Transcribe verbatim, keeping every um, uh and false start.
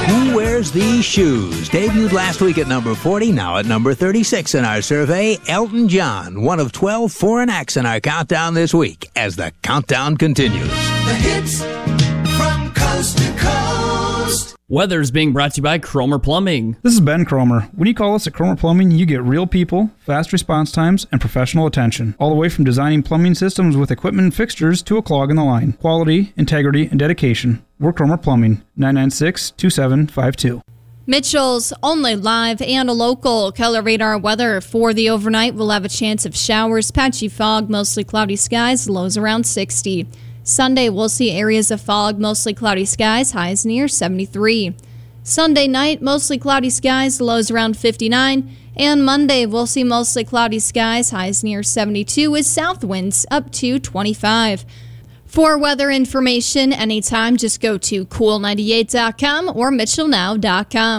Who Wears These Shoes? Debuted last week at number forty, now at number thirty-six in our survey. Elton John, one of twelve foreign acts in our countdown this week, as the countdown continues. The hits from coast to coast. Weather is being brought to you by Cromer Plumbing. This is Ben Cromer. When you call us at Cromer Plumbing, you get real people, fast response times, and professional attention. All the way from designing plumbing systems with equipment and fixtures to a clog in the line. Quality, integrity, and dedication. We're Cromer Plumbing. nine nine six, two seven five two. Mitchell's only live and local color radar weather for the overnight. We'll have a chance of showers, patchy fog, mostly cloudy skies, lows around sixty. Sunday, we'll see areas of fog, mostly cloudy skies, highs near seventy-three. Sunday night, mostly cloudy skies, lows around fifty-nine. And Monday, we'll see mostly cloudy skies, highs near seventy-two, with south winds up to twenty-five. For weather information anytime, just go to cool ninety-eight dot com or mitchell now dot com.